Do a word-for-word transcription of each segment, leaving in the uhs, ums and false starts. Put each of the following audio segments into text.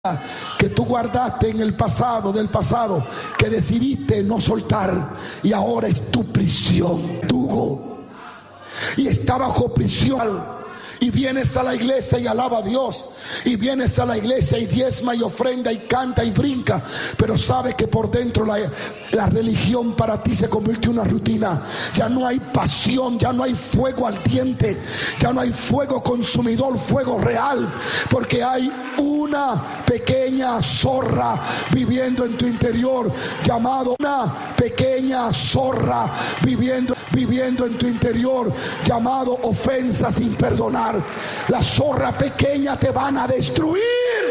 que tú guardaste en el pasado, del pasado, que decidiste no soltar, y ahora es tu prisión, tu y está bajo prisión. Y vienes a la iglesia y alaba a Dios, y vienes a la iglesia y diezma y ofrenda y canta y brinca, pero sabes que por dentro la, la religión para ti se convirtió en una rutina. Ya no hay pasión, ya no hay fuego ardiente, ya no hay fuego consumidor, fuego real, porque hay una pequeña zorra viviendo en tu interior, llamado una pequeña zorra viviendo, viviendo en tu interior, llamado ofensa sin perdonar. La zorra pequeña te van a destruir.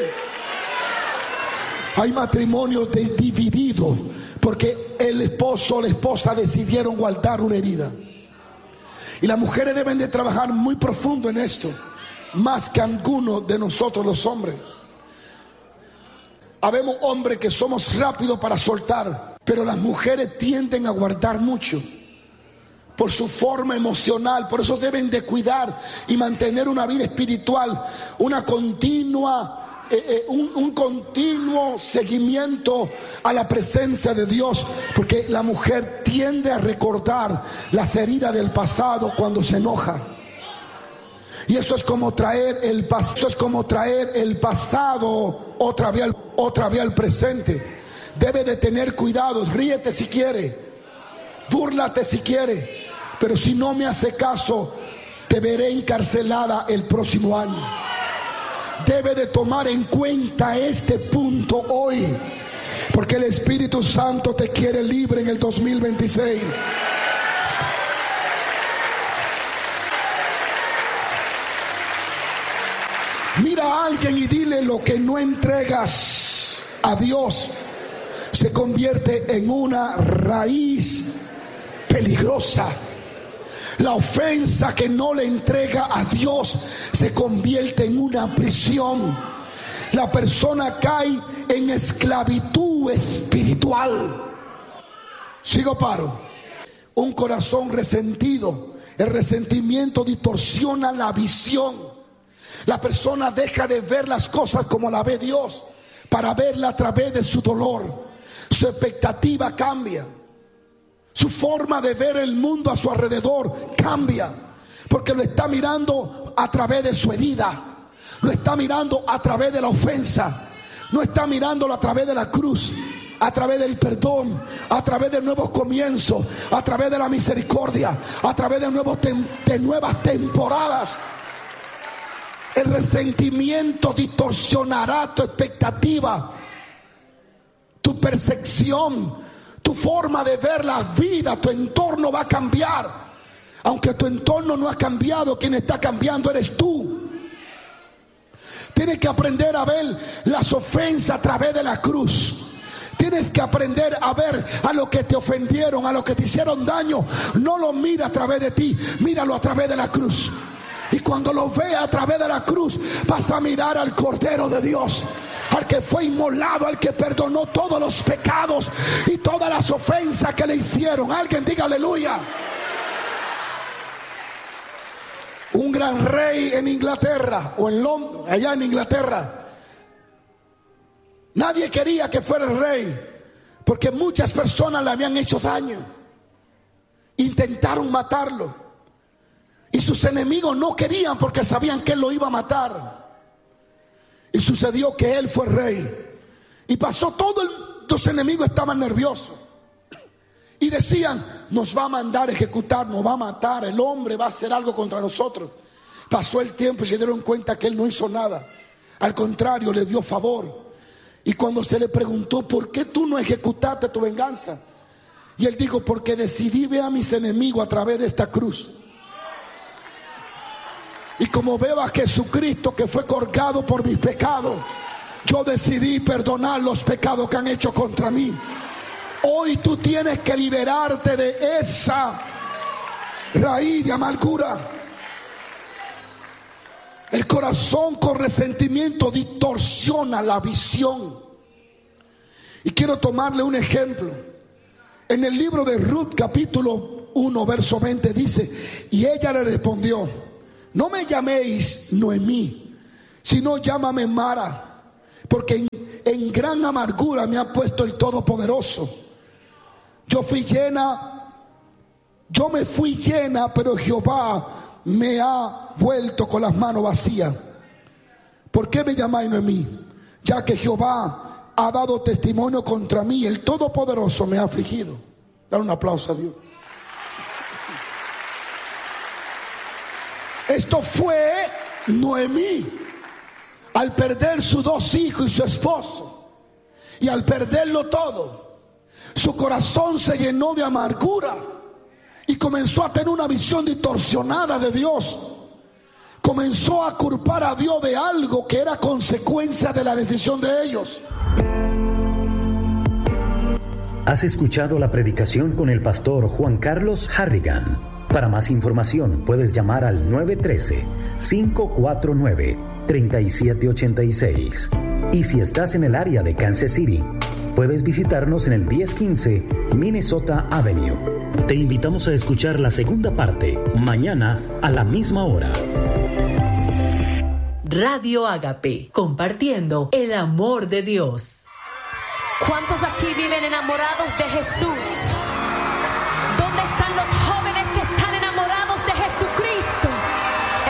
Hay matrimonios divididos porque el esposo o la esposa decidieron guardar una herida, y las mujeres deben de trabajar muy profundo en esto, más que algunos de nosotros los hombres. Habemos hombres que somos rápidos para soltar, pero las mujeres tienden a guardar mucho por su forma emocional. Por eso deben de cuidar y mantener una vida espiritual, una continua, eh, eh, un, un continuo seguimiento a la presencia de Dios, porque la mujer tiende a recordar las heridas del pasado cuando se enoja. Y eso es como traer el pasado, eso es como traer el pasado otra vez, otra vez al presente. Debe de tener cuidado. Ríete si quiere, búrlate si quiere, pero si no me hace caso, te veré encarcelada el próximo año. Debe de tomar en cuenta este punto hoy, porque el Espíritu Santo te quiere libre en el dos mil veintiséis. Mira a alguien y dile: lo que no entregas a Dios se convierte en una raíz peligrosa. La ofensa que no le entrega a Dios se convierte en una prisión. La persona cae en esclavitud espiritual. Sigo paro. Un corazón resentido. El resentimiento distorsiona la visión. La persona deja de ver las cosas como la ve Dios para verla a través de su dolor. Su expectativa cambia. Su forma de ver el mundo a su alrededor cambia, porque lo está mirando a través de su herida, lo está mirando a través de la ofensa, no está mirándolo a través de la cruz, a través del perdón, a través de nuevos comienzos, a través de la misericordia, a través de, nuevos tem- de nuevas temporadas. El resentimiento distorsionará tu expectativa, tu percepción, tu forma de ver la vida. Tu entorno va a cambiar. Aunque tu entorno no ha cambiado, quien está cambiando eres tú. Tienes que aprender a ver las ofensas a través de la cruz. Tienes que aprender a ver a lo que te ofendieron, a lo que te hicieron daño. No lo mira a través de ti, míralo a través de la cruz. Y cuando lo veas a través de la cruz, vas a mirar al Cordero de Dios, al que fue inmolado, al que perdonó todos los pecados y todas las ofensas que le hicieron. Alguien diga aleluya. Un gran rey en Inglaterra, o en Londres, allá en Inglaterra, nadie quería que fuera el rey, porque muchas personas le habían hecho daño. Intentaron matarlo, y sus enemigos no querían, porque sabían que él lo iba a matar. Y sucedió que él fue rey. Y pasó todo, el, los enemigos estaban nerviosos. Y decían: nos va a mandar a ejecutar, nos va a matar, el hombre va a hacer algo contra nosotros. Pasó el tiempo y se dieron cuenta que él no hizo nada. Al contrario, le dio favor. Y cuando se le preguntó: ¿por qué tú no ejecutaste tu venganza? Y él dijo: porque decidí ver a mis enemigos a través de esta cruz. Y como veo a Jesucristo que fue colgado por mis pecados, yo decidí perdonar los pecados que han hecho contra mí. Hoy tú tienes que liberarte de esa raíz de amargura. El corazón con resentimiento distorsiona la visión. Y quiero tomarle un ejemplo. En el libro de Ruth, capítulo uno, verso veinte, dice: y ella le respondió: no me llaméis Noemí, sino llámame Mara, porque en, en gran amargura me ha puesto el Todopoderoso. Yo fui llena, yo me fui llena, pero Jehová me ha vuelto con las manos vacías. ¿Por qué me llamáis Noemí? Ya que Jehová ha dado testimonio contra mí, el Todopoderoso me ha afligido. Dale un aplauso a Dios. Esto fue Noemí al perder sus dos hijos y su esposo, y al perderlo todo, su corazón se llenó de amargura y comenzó a tener una visión distorsionada de Dios. Comenzó a culpar a Dios de algo que era consecuencia de la decisión de ellos. Has escuchado la predicación con el pastor Juan Carlos Harrigan. Para más información puedes llamar al nueve uno tres, cinco cuatro nueve, tres siete ocho seis. Y si estás en el área de Kansas City, puedes visitarnos en el diez quince Minnesota Avenue. Te invitamos a escuchar la segunda parte mañana a la misma hora. Radio Ágape, compartiendo el amor de Dios. ¿Cuántos aquí viven enamorados de Jesús?